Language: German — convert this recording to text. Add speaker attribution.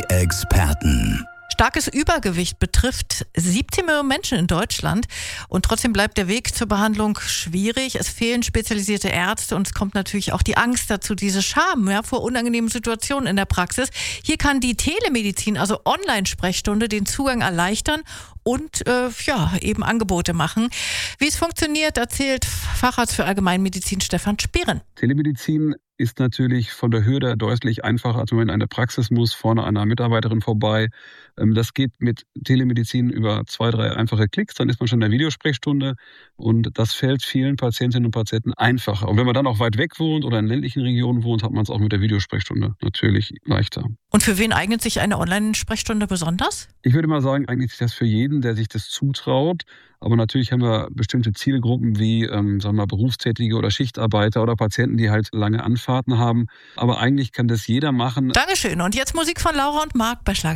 Speaker 1: Experten.
Speaker 2: Starkes Übergewicht betrifft 17 Millionen Menschen in Deutschland und trotzdem bleibt der Weg zur Behandlung schwierig. Es fehlen spezialisierte Ärzte und es kommt natürlich auch die Angst dazu, diese Scham vor unangenehmen Situationen in der Praxis. Hier kann die Telemedizin, also Online-Sprechstunde, den Zugang erleichtern und eben Angebote machen. Wie es funktioniert, erzählt Facharzt für Allgemeinmedizin Stefan Spehren.
Speaker 3: Telemedizin ist natürlich von der Hürde deutlich einfacher, als wenn man in eine Praxis muss, vorne an einer Mitarbeiterin vorbei. Das geht mit Telemedizin über 2, 3 einfache Klicks, dann ist man schon in der Videosprechstunde und das fällt vielen Patientinnen und Patienten einfacher. Und wenn man dann auch weit weg wohnt oder in ländlichen Regionen wohnt, hat man es auch mit der Videosprechstunde natürlich leichter.
Speaker 2: Und für wen eignet sich eine Online-Sprechstunde besonders?
Speaker 3: Ich würde mal sagen, eignet sich das für jeden, der sich das zutraut. Aber natürlich haben wir bestimmte Zielgruppen wie Berufstätige oder Schichtarbeiter oder Patienten, die halt lange Anfahrten haben. Aber eigentlich kann das jeder machen.
Speaker 2: Dankeschön. Und jetzt Musik von Laura und Marc bei Schlager